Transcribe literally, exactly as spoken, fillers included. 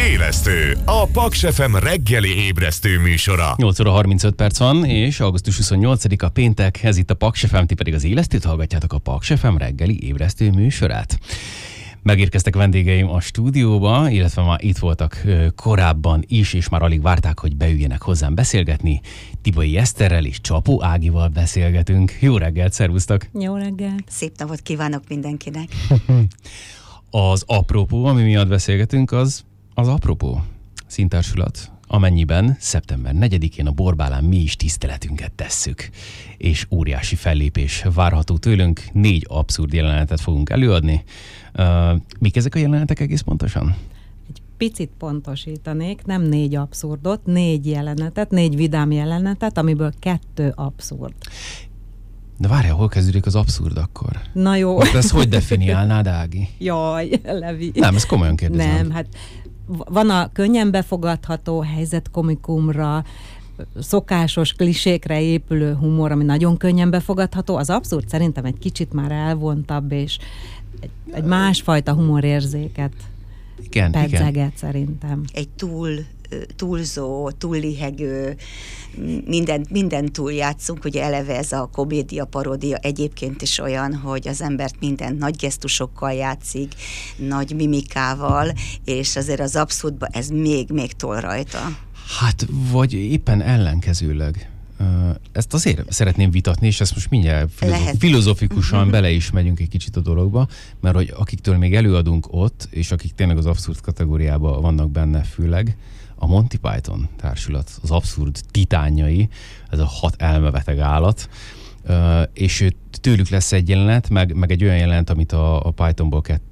Élesztő, a Paks ef em reggeli ébresztő műsora. nyolc óra harmincöt perc van, és augusztus huszonnyolcadika péntek, ez itt a Paks ef em, ti pedig az Élesztőt hallgatjátok, a Paks ef em reggeli ébresztő műsorát. Megérkeztek vendégeim a stúdióba, illetve már itt voltak korábban is, és már alig várták, hogy beüljenek hozzám beszélgetni. Tibai Eszterrel és Csapó Ágival beszélgetünk. Jó reggelt, szervusztok! Jó reggelt! Szép napot kívánok mindenkinek! Az apropó, ami miatt beszélgetünk, az az apropó színtársulat, amennyiben szeptember negyedikén a Borbálán mi is tiszteletünket tesszük. És óriási fellépés várható tőlünk, négy abszurd jelenetet fogunk előadni. Uh, mik ezek a jelenetek egész pontosan? Egy picit pontosítanék, nem négy abszurdot, négy jelenetet, négy vidám jelenetet, amiből kettő abszurd. De várjál, hol kezdődik az abszurd akkor? Na jó. Most ezt hogy definiálnád, Ági? Jaj, Levi. Nem, ezt komolyan kérdezem. Nem, hát van a könnyen befogadható helyzetkomikumra, szokásos klisékre épülő humor, ami nagyon könnyen befogadható. Az abszurd szerintem egy kicsit már elvontabb, és egy, egy másfajta humorérzéket igen, pedzeget igen. szerintem. Egy túl túlzó, túllihegő, minden, minden túl játszunk, ugye eleve ez a komédia, paródia egyébként is olyan, hogy az embert minden nagy gesztusokkal játszik, nagy mimikával, és azért az abszurdban ez még, még tol rajta. Hát, vagy éppen ellenkezőleg. Ezt azért szeretném vitatni, és ezt most mindjárt filozof- filozofikusan bele is megyünk egy kicsit a dologba, mert hogy akiktől még előadunk ott, és akik tényleg az abszurd kategóriában vannak benne főleg, a Monty Python társulat, az abszurd titánjai, ez a hat elmebeteg állat, és tőlük lesz egy jelenet, meg, meg egy olyan jelenet, amit a, a Pythonból